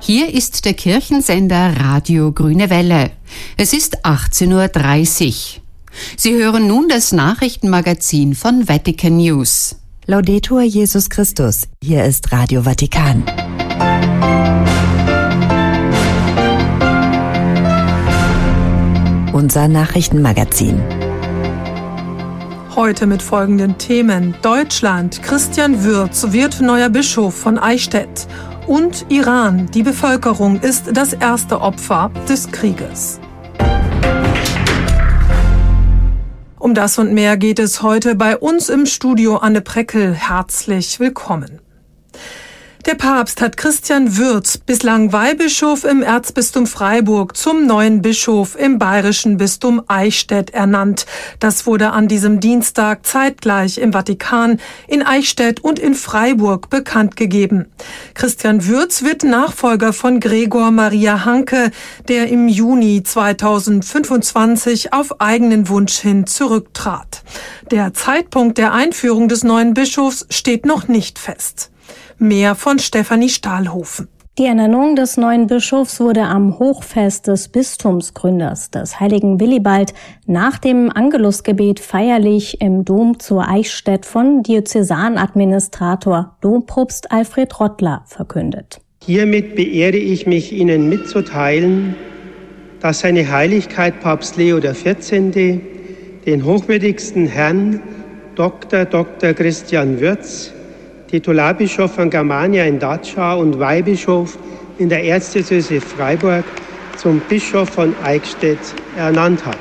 Hier ist der Kirchensender Radio Grüne Welle. Es ist 18:30 Uhr. Sie hören nun das Nachrichtenmagazin von Vatican News. Laudetur Jesus Christus. Hier ist Radio Vatikan. Unser Nachrichtenmagazin. Heute mit folgenden Themen. Deutschland, Christian Würz wird neuer Bischof von Eichstätt. Und Iran, die Bevölkerung ist das erste Opfer des Krieges. Um das und mehr geht es heute bei uns im Studio. Anne Preckel, herzlich willkommen. Der Papst hat Christian Würz, bislang Weihbischof im Erzbistum Freiburg, zum neuen Bischof im bayerischen Bistum Eichstätt ernannt. Das wurde an diesem Dienstag zeitgleich im Vatikan, in Eichstätt und in Freiburg bekannt gegeben. Christian Würz wird Nachfolger von Gregor Maria Hanke, der im Juni 2025 auf eigenen Wunsch hin zurücktrat. Der Zeitpunkt der Einführung des neuen Bischofs steht noch nicht fest. Mehr von Stefanie Stahlhofen. Die Ernennung des neuen Bischofs wurde am Hochfest des Bistumsgründers, des heiligen Willibald, nach dem Angelusgebet feierlich im Dom zu Eichstätt von Diözesanadministrator Dompropst Alfred Rottler verkündet. Hiermit beehre ich mich, Ihnen mitzuteilen, dass seine Heiligkeit Papst Leo XIV. Den hochwürdigsten Herrn Dr. Christian Würz, Titularbischof von Germania in Datschau und Weihbischof in der Erzdiözese Freiburg, zum Bischof von Eichstätt ernannt hat.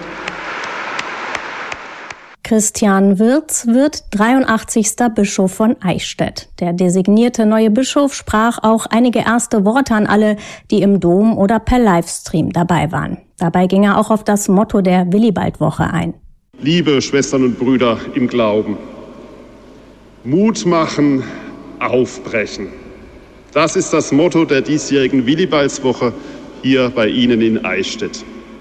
Christian Würz wird 83. Bischof von Eichstätt. Der designierte neue Bischof sprach auch einige erste Worte an alle, die im Dom oder per Livestream dabei waren. Dabei ging er auch auf das Motto der Willibaldwoche ein. Liebe Schwestern und Brüder im Glauben, Mut machen, aufbrechen. Das ist das Motto der diesjährigen Willibaldswoche hier bei Ihnen in Eichstätt.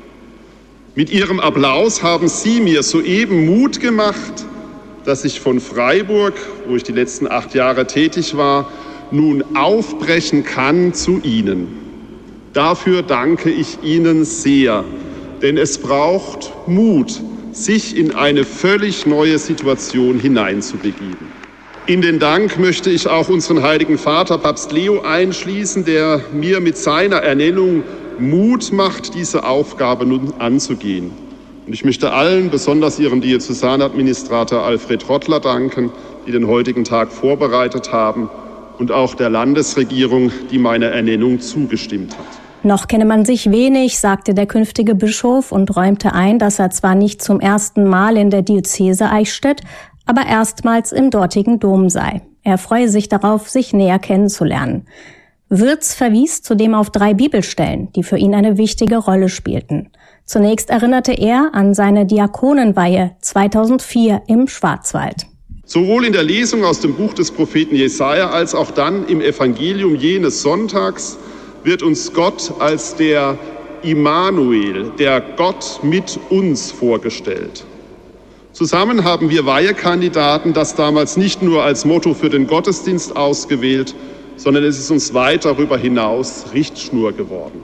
Mit Ihrem Applaus haben Sie mir soeben Mut gemacht, dass ich von Freiburg, wo ich die letzten 8 Jahre tätig war, nun aufbrechen kann zu Ihnen. Dafür danke ich Ihnen sehr, denn es braucht Mut, sich in eine völlig neue Situation hineinzubegeben. In den Dank möchte ich auch unseren Heiligen Vater, Papst Leo, einschließen, der mir mit seiner Ernennung Mut macht, diese Aufgabe nun anzugehen. Und ich möchte allen, besonders Ihrem Diözesanadministrator Alfred Rottler, danken, die den heutigen Tag vorbereitet haben, und auch der Landesregierung, die meiner Ernennung zugestimmt hat. Noch kenne man sich wenig, sagte der künftige Bischof und räumte ein, dass er zwar nicht zum ersten Mal in der Diözese Eichstätt, aber erstmals im dortigen Dom sei. Er freue sich darauf, sich näher kennenzulernen. Würz verwies zudem auf 3 Bibelstellen, die für ihn eine wichtige Rolle spielten. Zunächst erinnerte er an seine Diakonenweihe 2004 im Schwarzwald. Sowohl in der Lesung aus dem Buch des Propheten Jesaja als auch dann im Evangelium jenes Sonntags wird uns Gott als der Immanuel, der Gott mit uns, vorgestellt. Zusammen haben wir Weihekandidaten das damals nicht nur als Motto für den Gottesdienst ausgewählt, sondern es ist uns weit darüber hinaus Richtschnur geworden.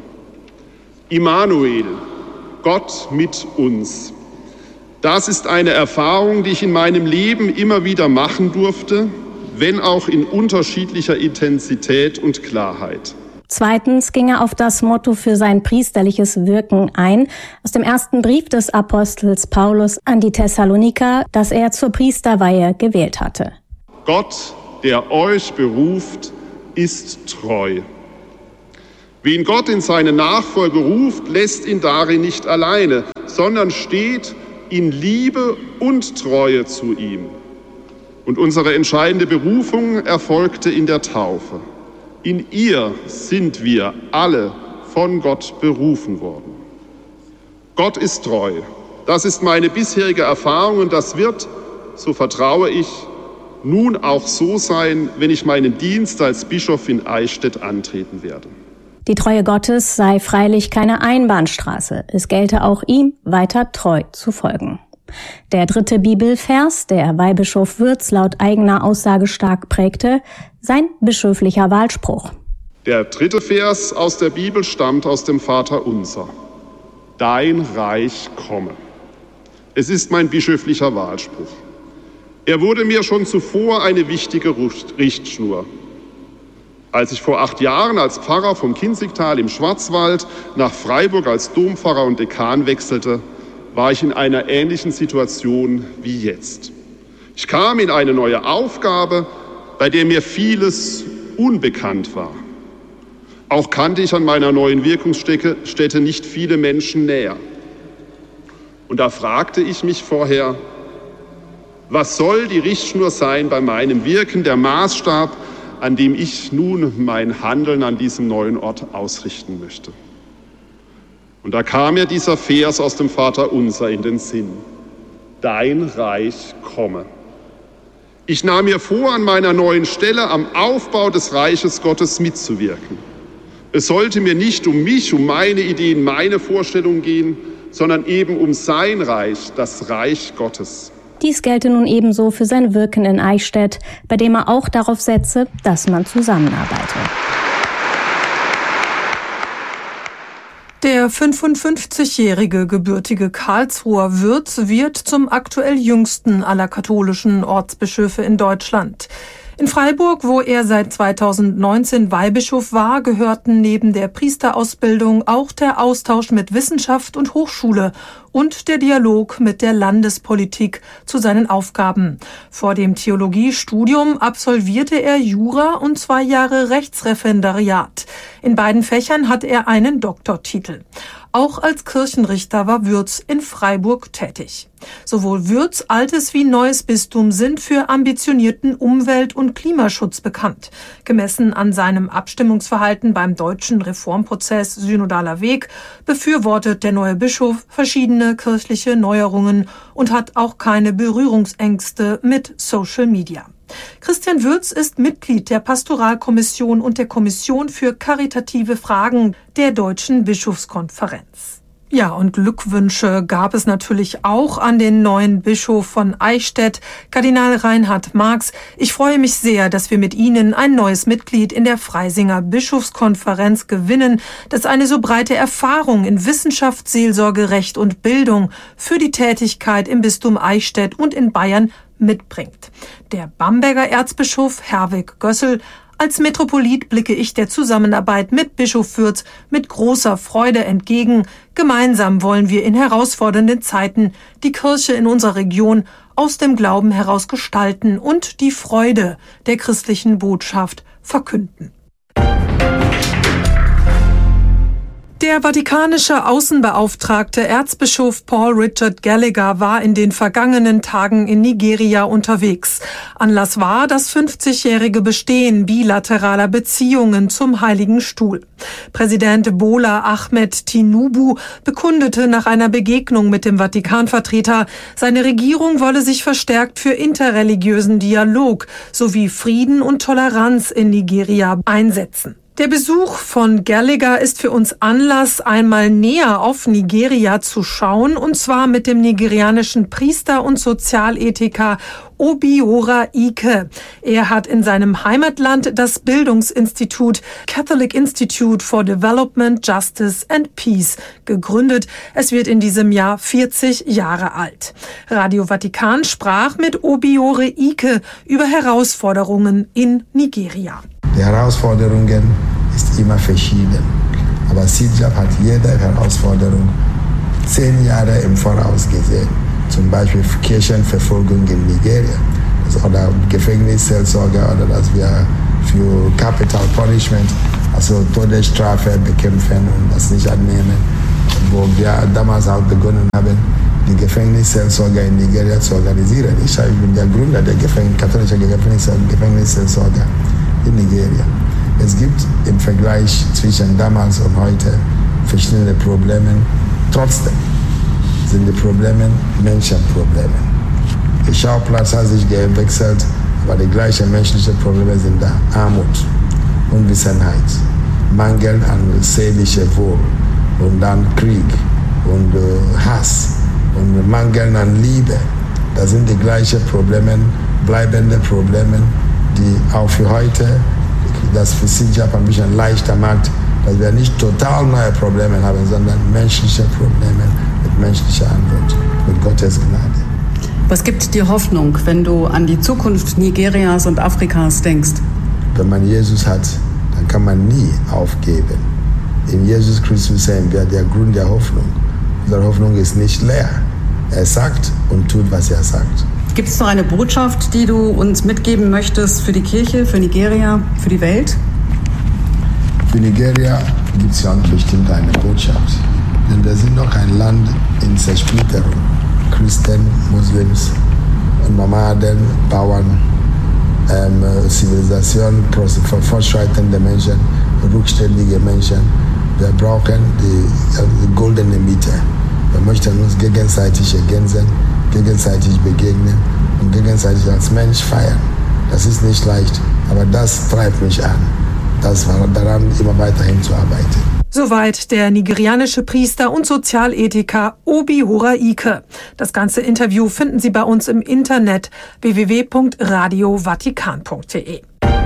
Immanuel, Gott mit uns. Das ist eine Erfahrung, die ich in meinem Leben immer wieder machen durfte, wenn auch in unterschiedlicher Intensität und Klarheit. Zweitens ging er auf das Motto für sein priesterliches Wirken ein, aus dem ersten Brief des Apostels Paulus an die Thessaloniker, das er zur Priesterweihe gewählt hatte. Gott, der euch beruft, ist treu. Wen Gott in seine Nachfolge ruft, lässt ihn darin nicht alleine, sondern steht in Liebe und Treue zu ihm. Und unsere entscheidende Berufung erfolgte in der Taufe. In ihr sind wir alle von Gott berufen worden. Gott ist treu. Das ist meine bisherige Erfahrung und das wird, so vertraue ich, nun auch so sein, wenn ich meinen Dienst als Bischof in Eichstätt antreten werde. Die Treue Gottes sei freilich keine Einbahnstraße. Es gelte auch ihm weiter treu zu folgen. Der 3. Bibelvers, der Weihbischof Würz laut eigener Aussage stark prägte, sein bischöflicher Wahlspruch. Der dritte Vers aus der Bibel stammt aus dem Vaterunser. Dein Reich komme. Es ist mein bischöflicher Wahlspruch. Er wurde mir schon zuvor eine wichtige Richtschnur. Als ich vor 8 Jahren als Pfarrer vom Kinzigtal im Schwarzwald nach Freiburg als Dompfarrer und Dekan wechselte, war ich in einer ähnlichen Situation wie jetzt. Ich kam in eine neue Aufgabe, bei der mir vieles unbekannt war. Auch kannte ich an meiner neuen Wirkungsstätte nicht viele Menschen näher. Und da fragte ich mich vorher, was soll die Richtschnur sein bei meinem Wirken, der Maßstab, an dem ich nun mein Handeln an diesem neuen Ort ausrichten möchte? Und da kam mir dieser Vers aus dem Vaterunser in den Sinn. Dein Reich komme. Ich nahm mir vor, an meiner neuen Stelle am Aufbau des Reiches Gottes mitzuwirken. Es sollte mir nicht um mich, um meine Ideen, meine Vorstellungen gehen, sondern eben um sein Reich, das Reich Gottes. Dies gelte nun ebenso für sein Wirken in Eichstätt, bei dem er auch darauf setze, dass man zusammenarbeite. Der 55-jährige gebürtige Karlsruher Würz wird zum aktuell jüngsten aller katholischen Ortsbischöfe in Deutschland. In Freiburg, wo er seit 2019 Weihbischof war, gehörten neben der Priesterausbildung auch der Austausch mit Wissenschaft und Hochschule und der Dialog mit der Landespolitik zu seinen Aufgaben. Vor dem Theologiestudium absolvierte er Jura und 2 Jahre Rechtsreferendariat. In beiden Fächern hat er einen Doktortitel. Auch als Kirchenrichter war Würz in Freiburg tätig. Sowohl Würz altes wie neues Bistum sind für ambitionierten Umwelt- und Klimaschutz bekannt. Gemessen an seinem Abstimmungsverhalten beim deutschen Reformprozess Synodaler Weg befürwortet der neue Bischof verschiedene kirchliche Neuerungen und hat auch keine Berührungsängste mit Social Media. Christian Würz ist Mitglied der Pastoralkommission und der Kommission für karitative Fragen der Deutschen Bischofskonferenz. Ja, und Glückwünsche gab es natürlich auch an den neuen Bischof von Eichstätt, Kardinal Reinhard Marx. Ich freue mich sehr, dass wir mit Ihnen ein neues Mitglied in der Freisinger Bischofskonferenz gewinnen, das eine so breite Erfahrung in Wissenschaft, Seelsorge, Recht und Bildung für die Tätigkeit im Bistum Eichstätt und in Bayern mitbringt. Der Bamberger Erzbischof Herwig Gössel: Als Metropolit blicke ich der Zusammenarbeit mit Bischof Würz mit großer Freude entgegen. Gemeinsam wollen wir in herausfordernden Zeiten die Kirche in unserer Region aus dem Glauben heraus gestalten und die Freude der christlichen Botschaft verkünden. Der vatikanische Außenbeauftragte Erzbischof Paul Richard Gallagher war in den vergangenen Tagen in Nigeria unterwegs. Anlass war das 50-jährige Bestehen bilateraler Beziehungen zum Heiligen Stuhl. Präsident Bola Ahmed Tinubu bekundete nach einer Begegnung mit dem Vatikanvertreter, seine Regierung wolle sich verstärkt für interreligiösen Dialog sowie Frieden und Toleranz in Nigeria einsetzen. Der Besuch von Gallagher ist für uns Anlass, einmal näher auf Nigeria zu schauen, und zwar mit dem nigerianischen Priester und Sozialethiker Obiora Ike. Er hat in seinem Heimatland das Bildungsinstitut Catholic Institute for Development, Justice and Peace gegründet. Es wird in diesem Jahr 40 Jahre alt. Radio Vatikan sprach mit Obiora Ike über Herausforderungen in Nigeria. Die Herausforderungen ist immer verschieden, aber CIJAP hat jede Herausforderung 10 Jahre im Voraus gesehen. Zum Beispiel Kirchenverfolgung in Nigeria oder Gefängnisseelsorge oder dass wir für Capital Punishment, also Todesstrafe bekämpfen und das nicht annehmen, wo wir damals auch begonnen haben, die Gefängnisseelsorge in Nigeria zu organisieren. Ich bin der Gründer der katholischen Gefängnisseelsorge in Nigeria. Es gibt im Vergleich zwischen damals und heute verschiedene Probleme. Trotzdem sind die Probleme Menschenprobleme. Der Schauplatz hat sich gewechselt, aber die gleichen menschlichen Probleme sind da. Armut, Unwissenheit, Mangel an seelischem Wohl und dann Krieg und Hass und Mangel an Liebe. Das sind die gleichen Probleme, bleibende Probleme, die auch für heute das für Sijap ein bisschen leichter macht, dass wir nicht total neue Probleme haben, sondern menschliche Probleme mit menschlicher Antwort, mit Gottes Gnade. Was gibt dir Hoffnung, wenn du an die Zukunft Nigerias und Afrikas denkst? Wenn man Jesus hat, dann kann man nie aufgeben. In Jesus Christus sehen wir der Grund der Hoffnung. Unsere Hoffnung ist nicht leer. Er sagt und tut, was er sagt. Gibt es noch eine Botschaft, die du uns mitgeben möchtest für die Kirche, für Nigeria, für die Welt? Für Nigeria gibt es ja bestimmt eine Botschaft. Denn wir sind noch ein Land in Zersplitterung. Christen, Muslims, Nomaden, Bauern, Zivilisation, fortschreitende Menschen, rückständige Menschen. Wir brauchen die goldene Mitte. Wir möchten uns gegenseitig ergänzen, gegenseitig begegnen und gegenseitig als Mensch feiern. Das ist nicht leicht, aber das treibt mich an, daran immer weiterhin zu arbeiten. Soweit der nigerianische Priester und Sozialethiker Obi Horaike. Das ganze Interview finden Sie bei uns im Internet www.radiovatikan.de.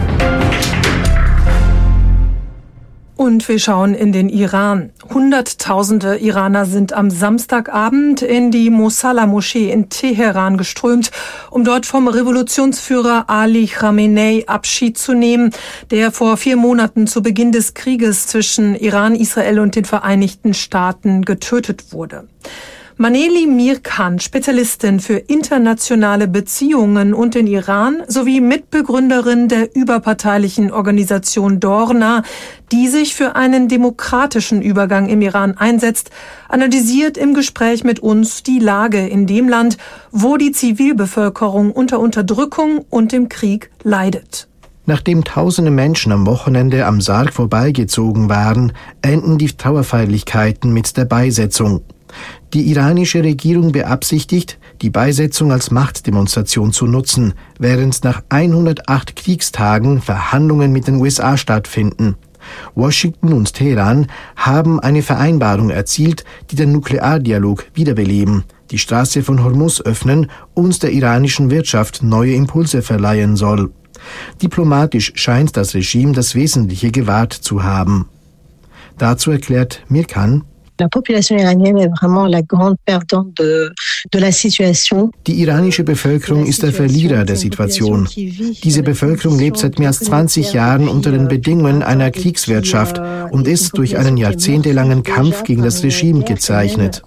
Und wir schauen in den Iran. Hunderttausende Iraner sind am Samstagabend in die Mosalla-Moschee in Teheran geströmt, um dort vom Revolutionsführer Ali Khamenei Abschied zu nehmen, der vor 4 Monaten zu Beginn des Krieges zwischen Iran, Israel und den Vereinigten Staaten getötet wurde. Maneli Mirkan, Spezialistin für internationale Beziehungen und den Iran sowie Mitbegründerin der überparteilichen Organisation Dorna, die sich für einen demokratischen Übergang im Iran einsetzt, analysiert im Gespräch mit uns die Lage in dem Land, wo die Zivilbevölkerung unter Unterdrückung und dem Krieg leidet. Nachdem tausende Menschen am Wochenende am Sarg vorbeigezogen waren, enden die Trauerfeierlichkeiten mit der Beisetzung. Die iranische Regierung beabsichtigt, die Beisetzung als Machtdemonstration zu nutzen, während nach 108 Kriegstagen Verhandlungen mit den USA stattfinden. Washington und Teheran haben eine Vereinbarung erzielt, die den Nukleardialog wiederbeleben, die Straße von Hormuz öffnen und der iranischen Wirtschaft neue Impulse verleihen soll. Diplomatisch scheint das Regime das Wesentliche gewahrt zu haben. Dazu erklärt Mirkan: La population iranienne est vraiment la grande perdante de la situation. Die iranische Bevölkerung ist der Verlierer der Situation. Diese Bevölkerung lebt seit mehr als 20 Jahren unter den Bedingungen einer Kriegswirtschaft und ist durch einen jahrzehntelangen Kampf gegen das Regime gezeichnet.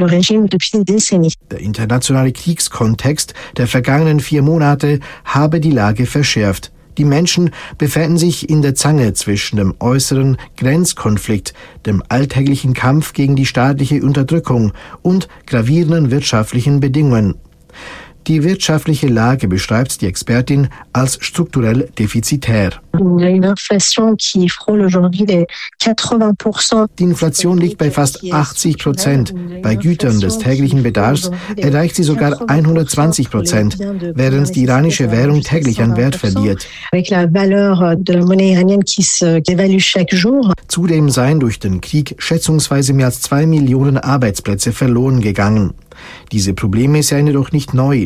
Der internationale Kriegskontext der vergangenen 4 Monate habe die Lage verschärft. Die Menschen befänden sich in der Zange zwischen dem äußeren Grenzkonflikt, dem alltäglichen Kampf gegen die staatliche Unterdrückung und gravierenden wirtschaftlichen Bedingungen. Die wirtschaftliche Lage beschreibt die Expertin als strukturell defizitär. Die Inflation liegt bei fast 80%. Bei Gütern des täglichen Bedarfs erreicht sie sogar 120%, während die iranische Währung täglich an Wert verliert. Zudem seien durch den Krieg schätzungsweise mehr als 2 Millionen Arbeitsplätze verloren gegangen. Diese Probleme seien jedoch nicht neu.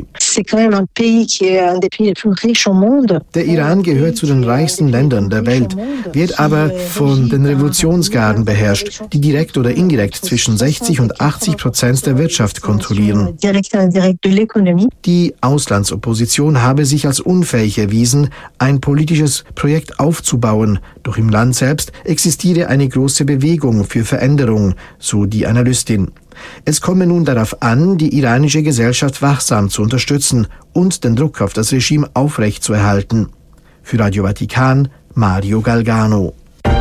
Der Iran gehört zu den reichsten Ländern der Welt, wird aber von den Revolutionsgarden beherrscht, die direkt oder indirekt zwischen 60% und 80% der Wirtschaft kontrollieren. Die Auslandsopposition habe sich als unfähig erwiesen, ein politisches Projekt aufzubauen, doch im Land selbst existiere eine große Bewegung für Veränderung, so die Analystin. Es komme nun darauf an, die iranische Gesellschaft wachsam zu unterstützen und den Druck auf das Regime aufrechtzuerhalten. Für Radio Vatikan, Mario Galgano.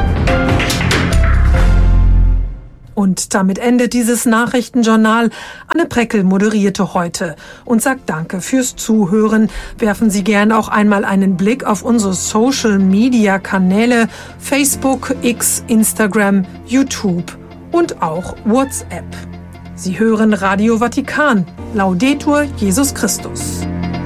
Und damit endet dieses Nachrichtenjournal. Anne Preckel moderierte heute und sagt Danke fürs Zuhören. Werfen Sie gerne auch einmal einen Blick auf unsere Social-Media-Kanäle Facebook, X, Instagram, YouTube und auch WhatsApp. Sie hören Radio Vatikan. Laudetur Jesus Christus.